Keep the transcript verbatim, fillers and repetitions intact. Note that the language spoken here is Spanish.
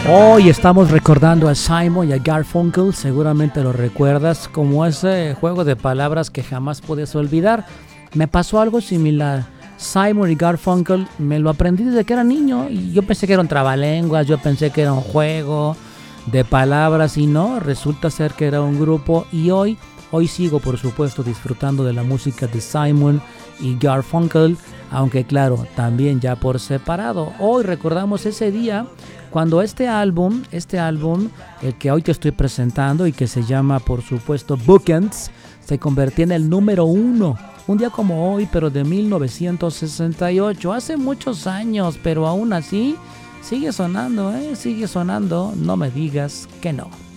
Hoy estamos recordando a Simon y a Garfunkel, seguramente lo recuerdas, como ese juego de palabras que jamás puedes olvidar. Me pasó algo similar. Simon y Garfunkel me lo aprendí desde que era niño y yo pensé que era un trabalenguas, yo pensé que era un juego de palabras y no, resulta ser que era un grupo y hoy, hoy sigo por supuesto disfrutando de la música de Simon y Garfunkel, aunque claro, también ya por separado. Hoy recordamos ese día cuando este álbum, este álbum, el que hoy te estoy presentando y que se llama por supuesto Bookends, se convertía en el número uno. Un día como hoy, pero de mil novecientos sesenta y ocho, hace muchos años, pero aún así sigue sonando, ¿eh? Sigue sonando, no me digas que no.